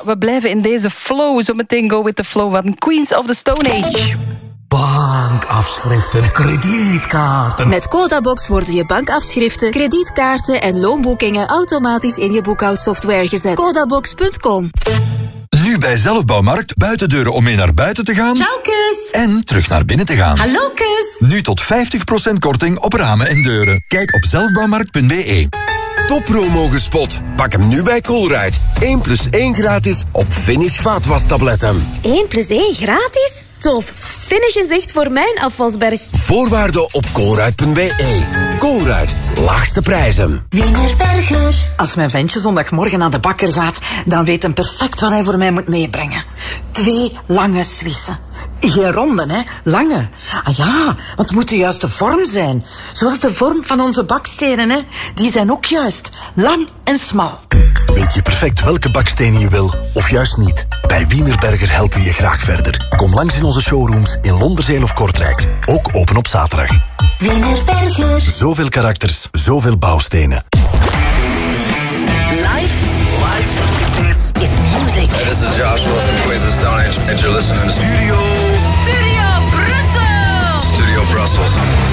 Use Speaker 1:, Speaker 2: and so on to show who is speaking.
Speaker 1: we blijven in deze flow. Zometeen Go With The Flow van Queens of the Stone Age.
Speaker 2: Bankafschriften, kredietkaarten.
Speaker 3: Met Codabox worden je bankafschriften, kredietkaarten en loonboekingen automatisch in je boekhoudsoftware gezet. Codabox.com.
Speaker 4: Nu bij Zelfbouwmarkt buitendeuren om mee naar buiten te gaan.
Speaker 5: Ciao, kus.
Speaker 4: En terug naar binnen te gaan.
Speaker 5: Hallo, kus.
Speaker 4: Nu tot 50% korting op ramen en deuren. Kijk op zelfbouwmarkt.be.
Speaker 6: Toppromo gespot. Pak hem nu bij Colruyt. 1+1 gratis op Finish vaatwastabletten.
Speaker 3: 1+1 gratis? Top. Finish in zicht voor mijn afwasberg.
Speaker 6: Voorwaarden op colruyt.be. Colruyt, laagste prijzen.
Speaker 5: Wienerberger.
Speaker 7: Als mijn ventje zondagmorgen naar de bakker gaat, dan weet hij perfect wat hij voor mij moet meebrengen. 2 lange Swissen. Geen ronden, hè? Lange. Ah ja, want het moet de juiste vorm zijn. Zoals de vorm van onze bakstenen, hè? Die zijn ook juist. Lang en smal.
Speaker 8: Weet je perfect welke bakstenen je wil, of juist niet? Bij Wienerberger helpen we je graag verder. Kom langs in onze showrooms in Londerzeel of Kortrijk. Ook open op zaterdag.
Speaker 5: Wienerberger.
Speaker 8: Zoveel karakters, zoveel bouwstenen.
Speaker 5: This is music.
Speaker 9: Hey, this is Joshua from Queens of the Stone Age, and you're listening to Studio
Speaker 5: Brussels.
Speaker 9: Brussels.